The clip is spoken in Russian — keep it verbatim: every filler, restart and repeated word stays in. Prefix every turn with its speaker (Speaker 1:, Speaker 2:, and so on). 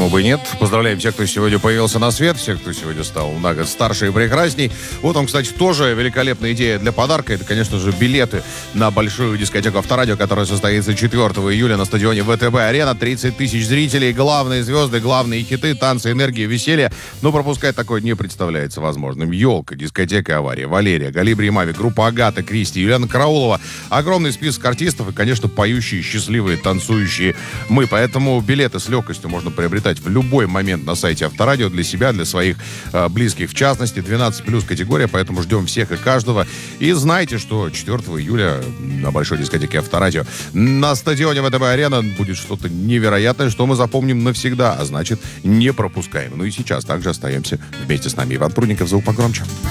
Speaker 1: почему бы и нет. Поздравляем тех, кто сегодня появился на свет, всех, кто сегодня стал на год старше и прекрасней. Вот он, кстати, тоже великолепная идея для подарка. Это, конечно же, билеты на большую дискотеку Авторадио, которая состоится четвёртого июля на стадионе ВТБ-арена. тридцать тысяч зрителей, главные звезды, главные хиты, танцы, энергия, веселье. Но пропускать такое не представляется возможным. Елка, дискотека «Авария», Валерия, Галибри и Мави, группа Агата, Кристи, Юлиана Караулова. Огромный список артистов и, конечно, поющие, счастливые, танцующие мы. Поэтому билеты с легкостью можно приобретать в любой момент на сайте Авторадио для себя, для своих э, близких. В частности, двенадцать плюс категория, поэтому ждем всех и каждого. И знайте, что четвёртого июля на большой дискотеке Авторадио на стадионе ВТБ-арена будет что-то невероятное, что мы запомним навсегда, а значит, не пропускаем. Ну и сейчас также остаемся вместе с нами. Иван Прудников, звук погромче.